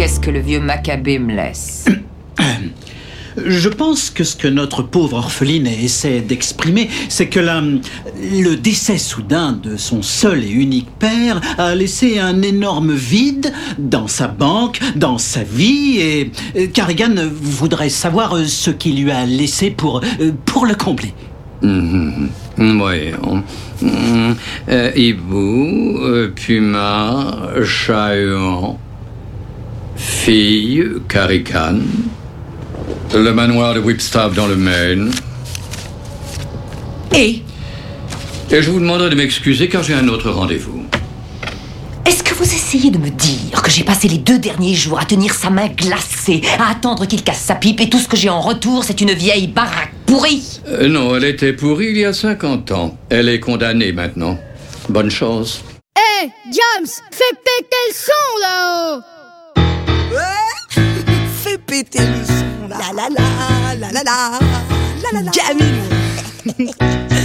Qu'est-ce que le vieux Maccabée me laisse? Je pense que ce que notre pauvre orpheline essaie d'exprimer, c'est que le décès soudain de son seul et unique père a laissé un énorme vide dans sa banque, dans sa vie, et Carrigan voudrait savoir ce qu'il lui a laissé pour le combler. Voyons. Hibou, puma, chat-huant, fille, Carrigan, le manoir de Whipstaff dans le Maine. Et je vous demanderai de m'excuser car j'ai un autre rendez-vous. est-ce que vous essayez de me dire que j'ai passé les 2 derniers jours à tenir sa main glacée, à attendre qu'il casse sa pipe, et tout ce que j'ai en retour, c'est une vieille baraque pourrie? Non, elle était pourrie il y a 50 ans. Elle est condamnée maintenant. Bonne chance. Hé, James, fais péter le son là-haut! Fais péter le son, la la la, la la la, la la la. Jamil.